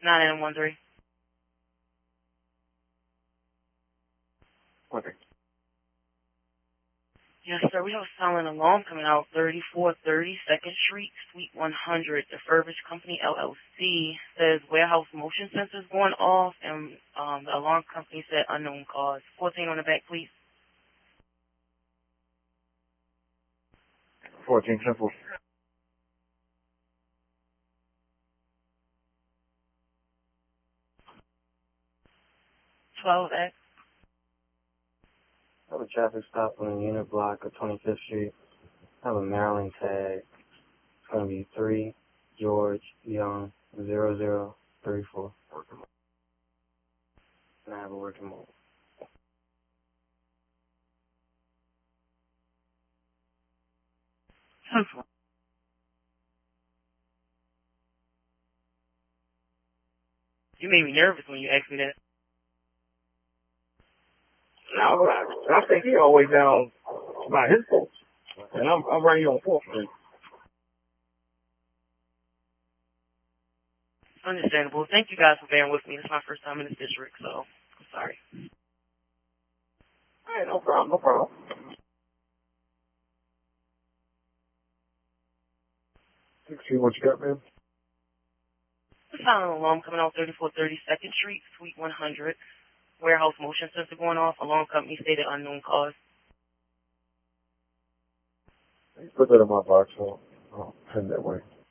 9 Okay. Yes, sir. We have a silent alarm coming out, 3430 2nd Street, Suite 100. The Furbished Company, LLC, says warehouse motion sensors going off, and the alarm company said unknown cause. 14 on the back, please. 14 simple. 12X. I have a traffic stop on the unit block of 25th Street. I have a Maryland tag. It's going to be 3 George Young 0034. And I have a working mode. You made me nervous when you asked me that. No, I think he all the way down by his folks. And I'm right here on 4th Street. Understandable. Thank you guys for bearing with me. This is my first time in this district, so I'm sorry. All right, no problem, no problem. Let's see what you got, man. A silent alarm coming out, 3430 2nd Street, Suite 100. Warehouse motion sensor going off. Alarm company stated unknown cause. Put that in my box, so I'll head that way.